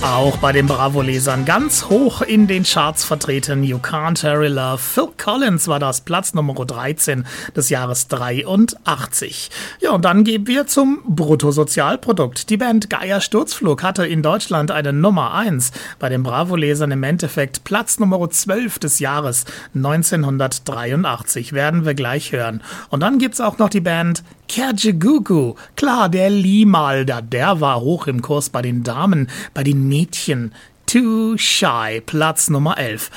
Auch bei den Bravo-Lesern ganz hoch in den Charts vertreten. You Can't Hurry Love. Phil Collins war das, Platz Nummer 13 des Jahres 83. Ja, und dann gehen wir zum Bruttosozialprodukt. Die Band Geier Sturzflug hatte in Deutschland eine Nummer 1. Bei den Bravo-Lesern im Endeffekt Platz Nummer 12 des Jahres 1983. Werden wir gleich hören. Und dann gibt's auch noch die Band Kajagoogoo. Klar, der Limalda, der war hoch im Kurs bei den Damen, bei den Mädchen. Too Shy, Platz Nummer 11.